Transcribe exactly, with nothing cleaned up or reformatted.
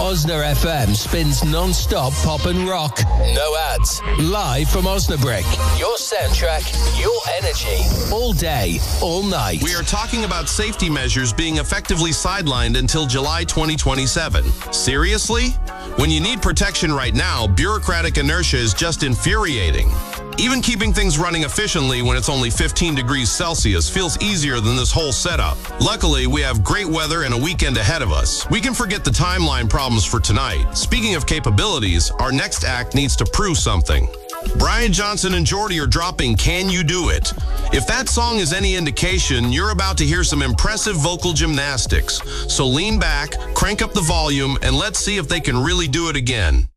Osna F M spins non-stop pop and rock. No ads. Live from Osnabrück. Your soundtrack, your energy. All day, all night. We are talking about safety measures being effectively sidelined until July twenty twenty-seven. Seriously? When you need protection right now, bureaucratic inertia is just infuriating. Even keeping things running efficiently when it's only fifteen degrees Celsius feels easier than this whole setup. Luckily, we have great weather and a weekend ahead of us. We can forget the timeline problems for tonight. Speaking of capabilities, our next act needs to prove something. Brian Johnson and Geordie are dropping Can You Do It? If that song is any indication, you're about to hear some impressive vocal gymnastics. So lean back, crank up the volume, and let's see if they can really do it again.